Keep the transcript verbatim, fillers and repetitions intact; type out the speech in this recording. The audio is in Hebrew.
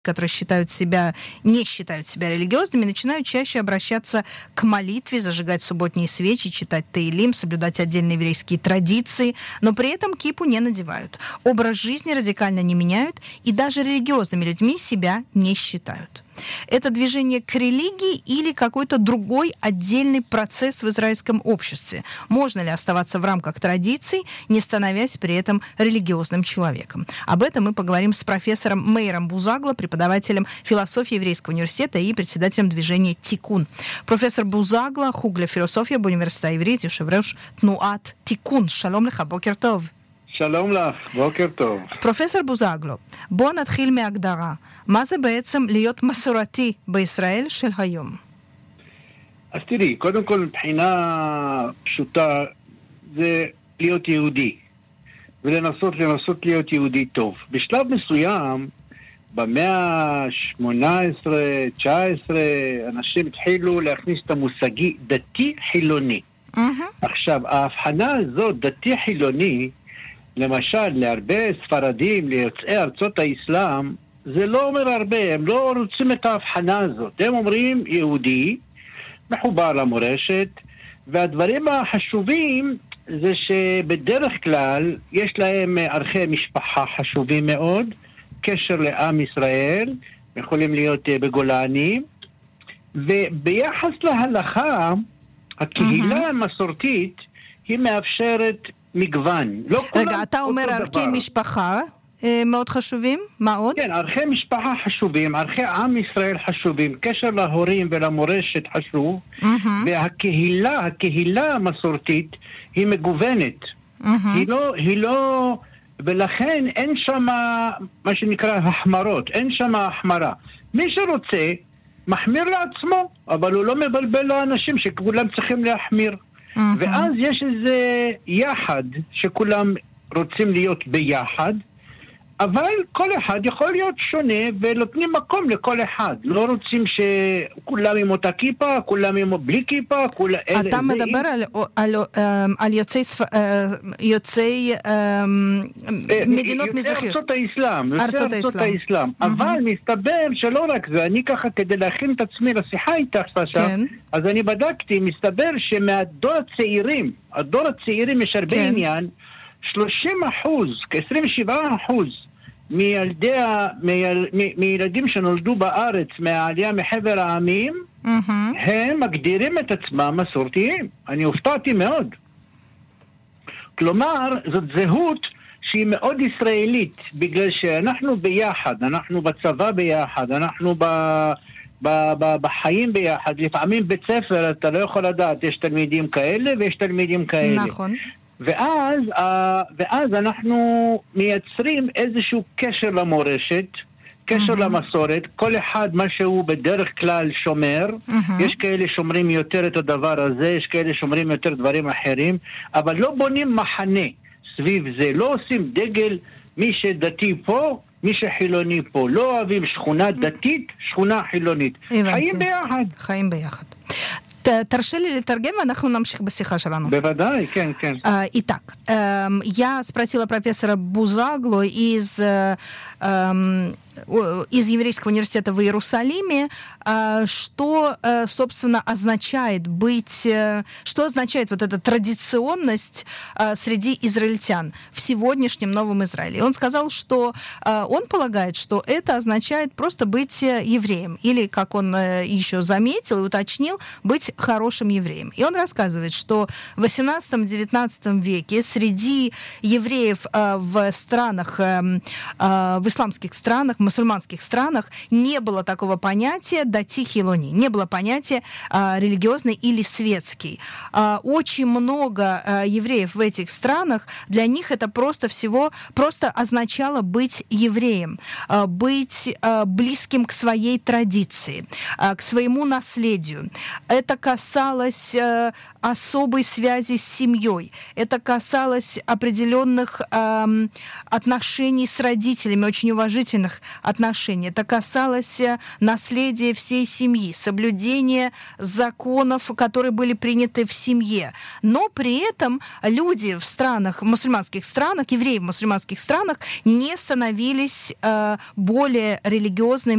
которые считают себя, не считают себя религиозными, начинают чаще обращаться к молитве, зажигать субботние свечи, читать Теилим, соблюдать отдельные еврейские традиции, но при этом кипу не надевают. Образ жизни радикально не меняют и даже религиозными людьми себя не считают. Это движение к религии или какой-то другой отдельный процесс в израильском обществе? Можно ли оставаться в рамках традиций, не становясь при этом религиозным человеком? Об этом мы поговорим с профессором Мейром Бузагло, преподавателем философии Еврейского университета и председателем движения Тикун. Профессор Бузагло, חוג לפילוסופיה באוניברסיטה העברית, יושב ראש תנועת תיקון. שלום לך, בוקר טוב. שלום לך, בוקר טוב. פרופסור בוזגלו, בוא נתחיל מהגדרה. מה זה בעצם להיות מסורתי בישראל של היום? אז תראי, קודם כל מבחינה פשוטה זה להיות יהודי. ולנסות לנסות להיות יהודי טוב. בשלב מסוים, במאה ה-שמונה עשרה, תשע עשרה, אנשים התחילו להכניס את המושגי דתי חילוני. Uh-huh. עכשיו, ההבחנה הזאת, דתי חילוני, למשל, להרבה ספרדים, ליוצאי ארצות האסלאם, זה לא אומר הרבה, הם לא רוצים את ההבחנה הזאת. הם אומרים יהודי, מחובר למורשת, והדברים החשובים זה שבדרך כלל יש להם ערכי משפחה חשובים מאוד, קשר לעם ישראל, יכולים להיות בגולני, וביחס להלכה, הקהילה המסורתית היא מאפשרת מגוון. לא רגע, אתה אומר ערכי משפחה מאוד חשובים? מה עוד? כן, ערכי משפחה חשובים, ערכי עם ישראל חשובים, קשר להורים ולמורשת חשוב, והקהילה, הקהילה המסורתית היא מגוונת. היא לא, היא לא, ולכן אין שם מה שנקרא החמרות, אין שם החמרה. מי שרוצה מחמיר לעצמו, אבל הוא לא מבלבל לאנשים שכולם צריכים להחמיר. ואז יש איזה יחד שכולם רוצים להיות ביחד, אבל כל אחד יכול להיות שונה ונותנים מקום לכל אחד. לא רוצים שכולם עם אותה כיפה, כולם עם בלי כיפה, כולם... אתה מדבר על, על, על יוצאי, יוצאי מדינות מזרחיות. ארצות האסלאם. ארצות האסלאם. אבל מסתבר שלא רק זה, אני ככה כדי להכין את עצמי לשיחה איתך, סשה, אז אני בדקתי, מסתבר שמהדור הצעירים, הדור הצעירים יש הרבה עניין, שלושים אחוז, כ-עשרים ושבעה אחוז, מילדי, מיל, מ, מילדים שנולדו בארץ מהעלייה מחבר העמים, mm-hmm. הם מגדירים את עצמם מסורתיים. אני הופתעתי מאוד. כלומר, זאת זהות שהיא מאוד ישראלית, בגלל שאנחנו ביחד, אנחנו בצבא ביחד, אנחנו ב... ב- ב- בחיים ביחד. לפעמים בית ספר אתה לא יכול לדעת, יש תלמידים כאלה ויש תלמידים כאלה. נכון. ואז, ואז אנחנו מייצרים איזשהו קשר למורשת, קשר mm-hmm. למסורת, כל אחד מה שהוא בדרך כלל שומר, mm-hmm. יש כאלה שומרים יותר את הדבר הזה, יש כאלה שומרים יותר דברים אחרים, אבל לא בונים מחנה סביב זה, לא עושים דגל מי שדתי פה, מי שחילוני פה, לא אוהבים שכונה דתית, שכונה חילונית. חיים ביחד. חיים ביחד. תרשה לי לתרגם, ואנחנו נמשיך בשיחה שלנו. בוודאי, כן, כן. Итак, я спросила профессора Бузагло из, из Еврейского университета в Иерусалиме, что, собственно, означает быть, что означает вот эта традиционность среди израильтян в сегодняшнем Новом Израиле. И он сказал, что он полагает, что это означает просто быть евреем, или, как он еще заметил и уточнил, быть хорошим евреем. И он рассказывает, что в восемнадцатом-девятнадцатом веке среди евреев в странах, в исламских странах, в мусульманских странах не было такого понятия дати хилони, не было понятия религиозный или светский. Очень много евреев в этих странах, для них это просто всего, просто означало быть евреем, быть близким к своей традиции, к своему наследию. Это касалось э, особой связи с семьей. Это касалось определенных э, отношений с родителями, очень уважительных отношений. Это касалось наследия всей семьи, соблюдения законов, которые были приняты в семье. Но при этом люди в странах, в мусульманских странах, евреи в мусульманских странах не становились э, более религиозными